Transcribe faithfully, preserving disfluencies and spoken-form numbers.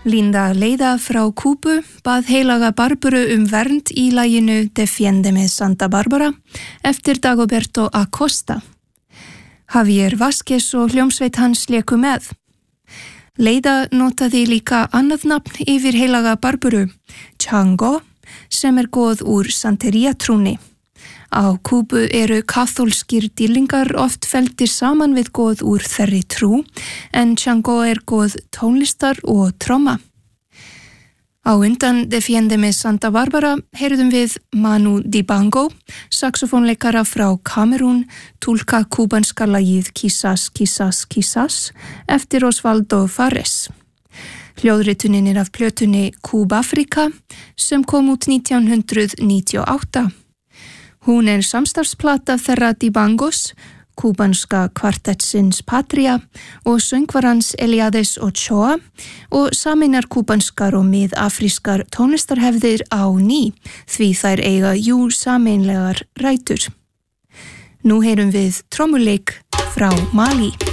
Linda Leida frá Kúbu bað heilaga Barburu um vernd í laginu Defiéndeme Santa Barbara eftir Dagoberto Acosta. Javier Vázquez og hljómsveit hans léku með. Leida notaði líka annað nafn yfir heilaga Barburu, Chango, sem er goð úr Santería trúni. Á Kúbu eru kaþólskir dýrlingar oft felldir saman við goð úr þeirri trú, en Chango er goð tónlistar og tromma. Á undan Defiéndeme Santa Barbara heyrðum við Manu Dibango, saxofónleikara frá Kamerún, túlka kúbanska lagið Quizás, Quizás, Quizás eftir Osvaldo Fares. Hljóðritunin er af plötunni Kúbafrika sem kom út nítján hundrað níutíu og átta. Hún er samstarfsplata þeirra Dibangos, kúbanska kvartettsins Patria og söngvarans Eliades Ochoa og sameinar kúbanskar og miðafrískar tónlistarhefðir á ný því þær eiga jú sameinlegar rætur. Nú heyrum við trommuleik frá Mali.